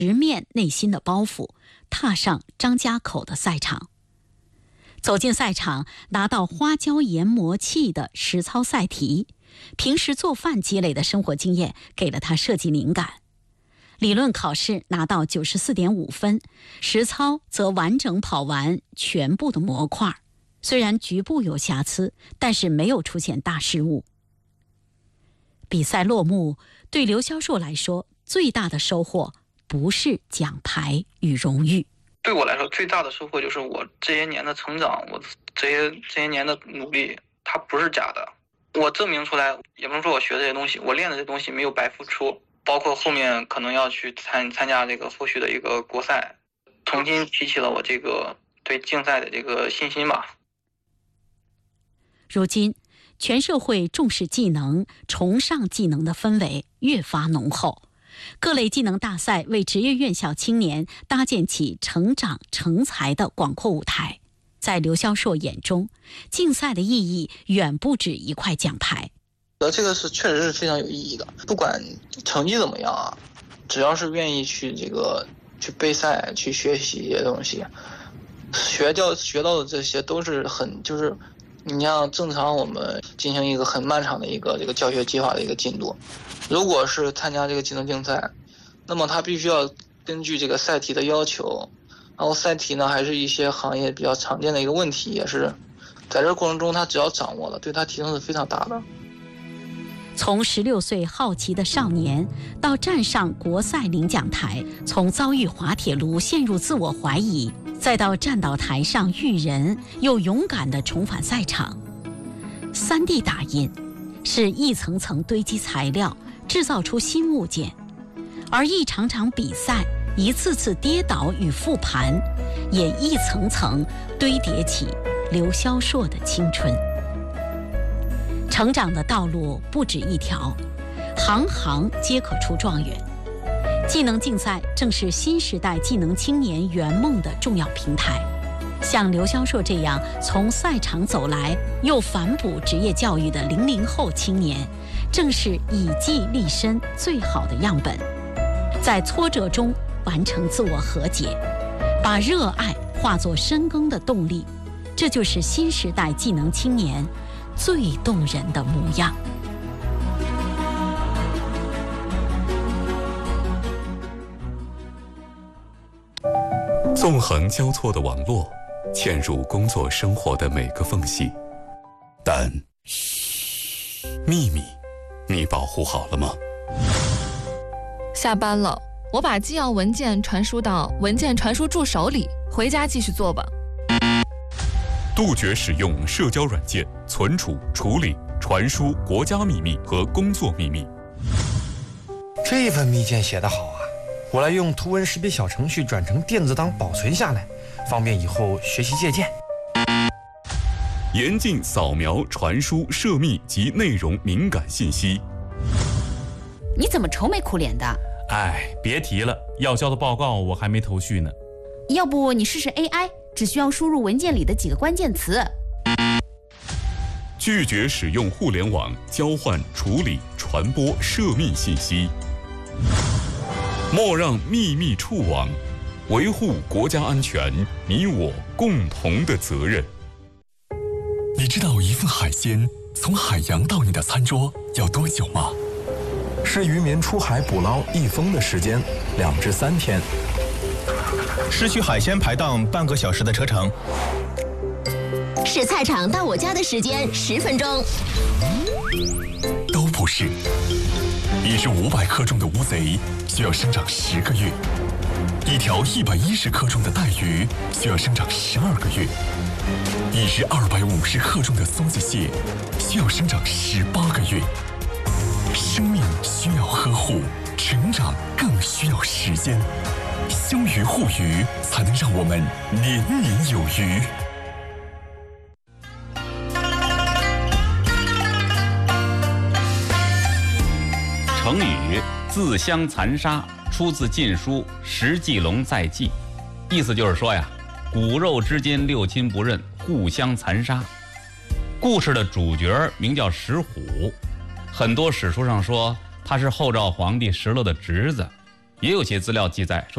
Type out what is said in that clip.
直面内心的包袱，踏上张家口的赛场。走进赛场，拿到花椒研磨器的实操赛题，平时做饭积累的生活经验给了他设计灵感。理论考试拿到94.5分，实操则完整跑完全部的模块，虽然局部有瑕疵，但是没有出现大失误。比赛落幕，对刘销硕来说，最大的收获不是奖牌与荣誉。 对我来说，最大的收获就是我这些年的成长，我这些年的努力，它不是假的。我证明出来，也不能说我学这些东西，我练的这东西没有白付出。包括后面可能要去参加这个后续的一个国赛，重新提起了我这个对竞赛的这个信心吧。 如今，全社会重视技能、崇尚技能的氛围越发浓厚。各类技能大赛为职业院校青年搭建起成长成才的广阔舞台。在刘销硕眼中，竞赛的意义远不止一块奖牌。 这个是确实是非常有意义的，不管成绩怎么样啊，只要是愿意去去备赛、去学习一些东西，学到的这些都是就是你像正常我们进行一个很漫长的一个这个教学计划的一个进度。如果是参加这个技能竞赛，那么他必须要根据这个赛题的要求，然后赛题呢还是一些行业比较常见的一个问题，也是在这过程中他只要掌握了，对他提升是非常大的。 从16岁好奇的少年到站上国赛领奖台，从遭遇滑铁卢陷入自我怀疑，再到站到台上育人，又勇敢地重返赛场。3D 打印是一层层堆积材料，制造出新物件，而一场场比赛、一次次跌倒与复盘，也一层层堆叠起刘销硕的青春。成长的道路不止一条，行行皆可出状元。技能竞赛正是新时代技能青年圆梦的重要平台。像刘销硕这样从赛场走来又反哺职业教育的00后青年，正是以技立身最好的样本。在挫折中完成自我和解，把热爱化作深耕的动力，这就是新时代技能青年最动人的模样。 纵横交错的网络嵌入工作生活的每个缝隙，但嘘，秘密你保护好了吗？ 下班了，我把纪要文件传输到文件传输助手里，回家继续做吧。 杜绝使用社交软件存储、处理、传输国家秘密和工作秘密。 这份密件写得好啊，我来用图文识别小程序转成电子档保存下来，方便以后学习借鉴。 严禁扫描、传输涉密及内容敏感信息。 你怎么愁眉苦脸的？ 哎，别提了，要交的报告我还没头绪呢。 要不你试试 AI， 只需要输入文件里的几个关键词。 拒绝使用互联网交换、处理、传播涉密信息。莫让秘密触网，维护国家安全，你我共同的责任。 你知道一份海鲜从海洋到你的餐桌要多久吗？ 是渔民出海捕捞一封的时间，2至3天。 是去海鲜排档半个小时的车程。 是菜场到我家的时间10分钟。 都不是。一只500克重的乌贼需要生长10个月，一条110克重的带鱼需要生长12个月，一只250克重的松子蟹需要生长18个月。生命需要呵护，成长更需要时间。休渔护渔，才能让我们年年有余。 成语自相残杀出自《晋书·石季龙在记》，意思就是说呀，骨肉之间六亲不认，互相残杀。故事的主角名叫石虎，很多史书上说他是后赵皇帝石勒的侄子，也有些资料记载说